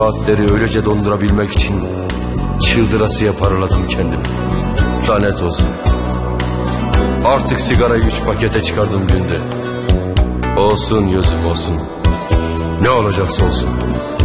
Saatleri öylece dondurabilmek için çıldırasıya paraladım kendimi. Lanet olsun. Artık sigarayı 3 pakete çıkardım günde. Olsun gözüm olsun. Ne olacaksa olsun.